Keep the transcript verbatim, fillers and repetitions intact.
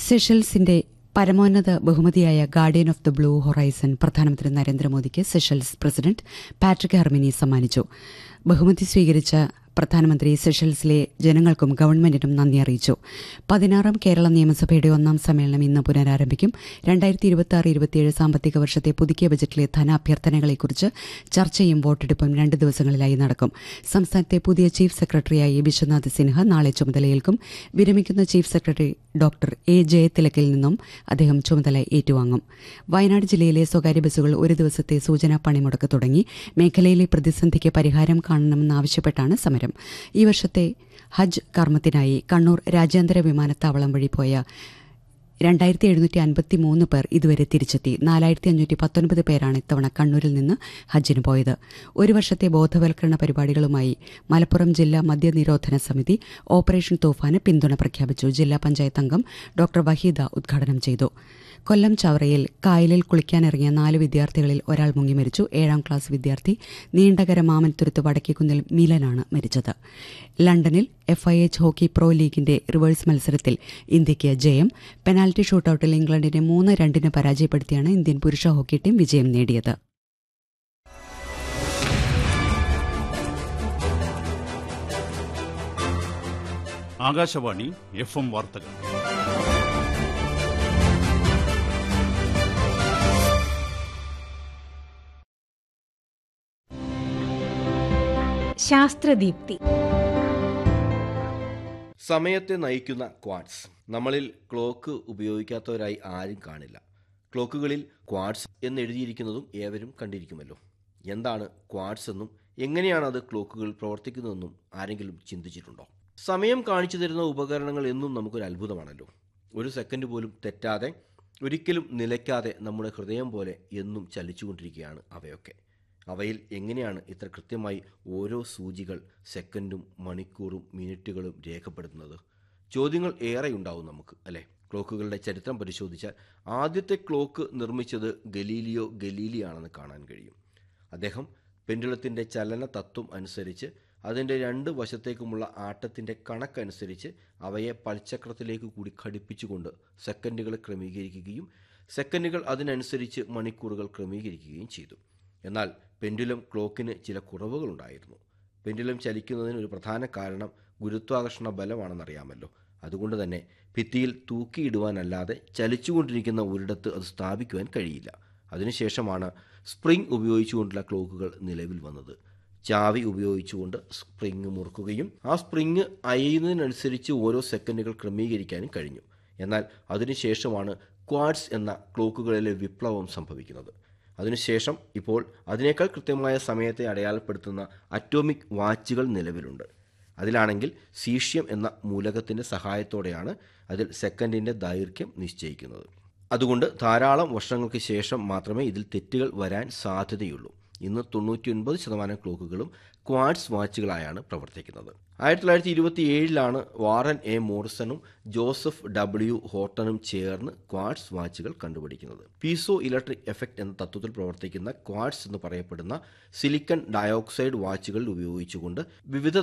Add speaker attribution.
Speaker 1: സെഷൽസിന്റെ പരമോന്നത ബഹുമതിയായ guardian of the blue horizon പ്രധാനമന്ത്രി നരേന്ദ്രമോദിക്ക് സെഷൽസ് പ്രസിഡന്റ് പാട്രിക് ഹെർമിനി സമ്മാനിച്ചു. ബഹുമതി സ്വീകരിച്ച പ്രധാനമന്ത്രി സെഷൽസിലെ ജനങ്ങൾക്കും ഗവൺമെന്റിനും നന്ദി അറിയിച്ചു. പതിനാറാം കേരള നിയമസഭയുടെ ഒന്നാം സമ്മേളനം ഇന്ന് പുനരാരംഭിക്കും. രണ്ടായിരത്തി ഇരുപത്തി ആറ് ഇരുപത്തിയേഴ് സാമ്പത്തിക വർഷത്തെ പുതുക്കിയ ബജറ്റിലെ ധനാഭ്യർത്ഥനകളെക്കുറിച്ച് ചർച്ചയും വോട്ടെടുപ്പും രണ്ട് ദിവസങ്ങളിലായി നടക്കും. സംസ്ഥാനത്തെ പുതിയ ചീഫ് സെക്രട്ടറിയായി വിശ്വനാഥ് സിൻഹ നാളെ ചുമതലയേൽക്കും. വിരമിക്കുന്ന ചീഫ് സെക്രട്ടറി ഡോക്ടർ എ ജയതിലകിൽ നിന്നും അദ്ദേഹം ചുമതല ഏറ്റുവാങ്ങും. വയനാട് ജില്ലയിലെ സ്വകാര്യ ബസ്സുകൾ ഒരു ദിവസത്തെ സൂചനാ പണിമുടക്ക് തുടങ്ങി. മേഖലയിലെ പ്രതിസന്ധിക്ക് പരിഹാരം കാണണമെന്നാവശ്യപ്പെട്ടാണ് സമരം. ഈ വർഷത്തെ ഹജ്ജ് കർമ്മത്തിനായി കണ്ണൂർ രാജ്യാന്തര വിമാനത്താവളം വഴി പോയ രണ്ടായിരത്തി എഴുന്നൂറ്റി അൻപത്തി മൂന്ന് പേർ ഇതുവരെ തിരിച്ചെത്തി. നാലായിരത്തി അഞ്ഞൂറ്റി പത്തൊൻപത് പേരാണ് ഇത്തവണ കണ്ണൂരിൽ നിന്ന് ഹജ്ജിന് പോയത്. ഒരു വർഷത്തെ ബോധവൽക്കരണ പരിപാടികളുമായി മലപ്പുറം ജില്ലാ മദ്യനിരോധന സമിതി ഓപ്പറേഷൻ തൂഫാന് പിന്തുണ പ്രഖ്യാപിച്ചു. ജില്ലാ പഞ്ചായത്ത് അംഗം ഡോക്ടർ വഹീദ ഉദ്ഘാടനം ചെയ്തു. കൊല്ലം ചവറയിൽ കായലിൽ കുളിക്കാനിറങ്ങിയ നാല് വിദ്യാർത്ഥികളിൽ ഒരാൾ മുങ്ങി മരിച്ചു. ഏഴാം ക്ലാസ് വിദ്യാർത്ഥി നീണ്ടകര മാമൻതുരുത്ത് വടക്കേക്കുന്നിൽ മിലനാണ് മരിച്ചത്. ലണ്ടനിൽ F I H hockey pro ലീഗിന്റെ റിവേഴ്സ് മത്സരത്തിൽ ഇന്ത്യയ്ക്ക് ജയം. പെനാൽറ്റി ഷൂട്ടൌട്ടിൽ ഇംഗ്ലണ്ടിനെ മൂന്ന് രണ്ടിന് പരാജയപ്പെടുത്തിയാണ് ഇന്ത്യൻ പുരുഷ ഹോക്കി ടീം വിജയം നേടിയത്.
Speaker 2: ആകാശവാണി എഫ് എം വാർത്തകൾ.
Speaker 3: ശാസ്ത്രദീപ്തി.
Speaker 4: സമയത്തെ നയിക്കുന്ന ക്വാർട്സ്. നമ്മളിൽ ക്ലോക്ക് ഉപയോഗിക്കാത്തവരായി ആരും കാണില്ല. ക്ലോക്കുകളിൽ ക്വാർട്സ് എന്നെഴുതിയിരിക്കുന്നതും ഏവരും കണ്ടിരിക്കുമല്ലോ. എന്താണ് ക്വാർട്സ് എന്നും എങ്ങനെയാണ് അത് ക്ലോക്കുകൾ പ്രവർത്തിക്കുന്നതെന്നും ആരെങ്കിലും ചിന്തിച്ചിട്ടുണ്ടോ? സമയം കാണിച്ചു തരുന്ന ഉപകരണങ്ങൾ എന്നും നമുക്കൊരു അത്ഭുതമാണല്ലോ. ഒരു സെക്കൻഡ് പോലും തെറ്റാതെ, ഒരിക്കലും നിലയ്ക്കാതെ നമ്മുടെ ഹൃദയം പോലെ എന്നും ചലിച്ചുകൊണ്ടിരിക്കുകയാണ് അവയൊക്കെ. അവയിൽ എങ്ങനെയാണ് ഇത്ര കൃത്യമായി ഓരോ സൂചികൾ സെക്കൻഡും മണിക്കൂറും മിനിറ്റുകളും രേഖപ്പെടുത്തുന്നത്? ചോദ്യങ്ങൾ ഏറെയുണ്ടാവും നമുക്ക്, അല്ലേ? ക്ലോക്കുകളുടെ ചരിത്രം പരിശോധിച്ചാൽ ആദ്യത്തെ ക്ലോക്ക് നിർമ്മിച്ചത് ഗലീലിയോ ഗലീലിയാണെന്ന് കാണാൻ കഴിയും. അദ്ദേഹം പെൻഡുലത്തിൻ്റെ ചലന തത്വം അനുസരിച്ച് അതിൻ്റെ രണ്ട് വശത്തേക്കുമുള്ള ആട്ടത്തിൻ്റെ കണക്കനുസരിച്ച് അവയെ പൽചക്രത്തിലേക്ക് കൂടി ഘടിപ്പിച്ചുകൊണ്ട് സെക്കൻഡുകൾ ക്രമീകരിക്കുകയും സെക്കൻഡുകൾ അതിനനുസരിച്ച് മണിക്കൂറുകൾ ക്രമീകരിക്കുകയും ചെയ്തു. എന്നാൽ പെൻഡുലം ക്ലോക്കിന് ചില കുറവുകളുണ്ടായിരുന്നു. പെൻഡുലം ചലിക്കുന്നതിന് ഒരു പ്രധാന കാരണം ഗുരുത്വാകർഷണ ബലമാണെന്നറിയാമല്ലോ. അതുകൊണ്ട് തന്നെ ഭിത്തിയിൽ തൂക്കിയിടുവാനല്ലാതെ ചലിച്ചുകൊണ്ടിരിക്കുന്ന ഒരിടത്ത് അത് സ്ഥാപിക്കുവാൻ കഴിയില്ല. അതിനുശേഷമാണ് സ്പ്രിംഗ് ഉപയോഗിച്ചുകൊണ്ടുള്ള ക്ലോക്കുകൾ നിലവിൽ വന്നത്. ചാവി ഉപയോഗിച്ചുകൊണ്ട് സ്പ്രിംഗ് മുറുക്കുകയും ആ സ്പ്രിംഗ് അയയുന്നതിനനുസരിച്ച് ഓരോ സെക്കൻഡുകൾ ക്രമീകരിക്കാനും കഴിഞ്ഞു. എന്നാൽ അതിനുശേഷമാണ് ക്വാർട്സ് എന്ന ക്ലോക്കുകളിലെ വിപ്ലവം സംഭവിക്കുന്നത്. അതിനുശേഷം ഇപ്പോൾ അതിനേക്കാൾ കൃത്യമായ സമയത്തെ അടയാളപ്പെടുത്തുന്ന അറ്റോമിക് വാച്ചുകൾ നിലവിലുണ്ട്. അതിലാണെങ്കിൽ സീഷ്യം എന്ന മൂലകത്തിൻ്റെ സഹായത്തോടെയാണ് അതിൽ സെക്കൻഡിൻ്റെ ദൈർഘ്യം നിശ്ചയിക്കുന്നത്. അതുകൊണ്ട് ധാരാളം വർഷങ്ങൾക്ക് ശേഷം മാത്രമേ ഇതിൽ തെറ്റുകൾ വരാൻ സാധ്യതയുള്ളൂ. ഇന്ന് തൊണ്ണൂറ്റി ഒൻപത് ശതമാനം ക്ലോക്കുകളും ക്വാർട്സ് വാച്ചുകളായാണ് പ്രവർത്തിക്കുന്നത്. ആയിരത്തി തൊള്ളായിരത്തി ഇരുപത്തി ഏഴിലാണ് വാറൻ എ മോറിസണും ജോസഫ് ഡബ്ല്യു ഹോർട്ടണും ചേർന്ന് ക്വാർട്സ് വാച്ചുകൾ കണ്ടുപിടിക്കുന്നത്. പീസോ ഇലക്ട്രിക് എഫക്റ്റ് എന്ന തത്വത്തിൽ പ്രവർത്തിക്കുന്ന ക്വാർട്സ് എന്ന് പറയപ്പെടുന്ന സിലിക്കൺ ഡയോക്സൈഡ് വാച്ചുകൾ ഉപയോഗിച്ചുകൊണ്ട് വിവിധ